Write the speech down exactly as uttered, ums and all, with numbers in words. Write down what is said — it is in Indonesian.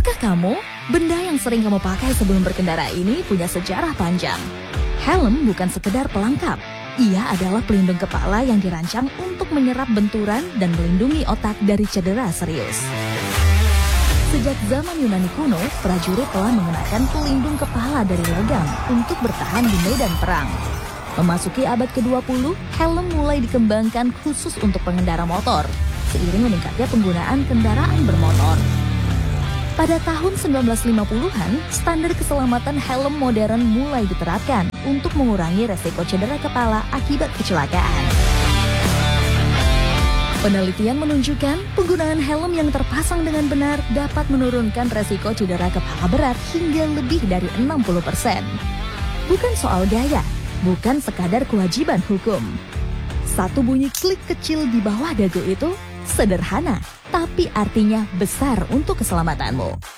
Tahukah kamu, benda yang sering kamu pakai sebelum berkendara ini punya sejarah panjang. Helm bukan sekedar pelengkap. Ia adalah pelindung kepala yang dirancang untuk menyerap benturan dan melindungi otak dari cedera serius. Sejak zaman Yunani kuno, prajurit telah menggunakan pelindung kepala dari logam untuk bertahan di medan perang. Memasuki abad kedua puluh, helm mulai dikembangkan khusus untuk pengendara motor, seiring meningkatnya penggunaan kendaraan bermotor. Pada tahun sembilan belas lima puluhan, standar keselamatan helm modern mulai diterapkan untuk mengurangi resiko cedera kepala akibat kecelakaan. Penelitian menunjukkan penggunaan helm yang terpasang dengan benar dapat menurunkan resiko cedera kepala berat hingga lebih dari enam puluh persen. Bukan soal gaya, bukan sekadar kewajiban hukum. Satu bunyi klik kecil di bawah dagu itu sederhana, tapi artinya besar untuk keselamatanmu.